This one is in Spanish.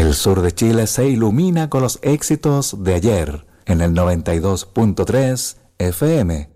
El sur de Chile se ilumina con los éxitos de ayer en el 92.3 FM.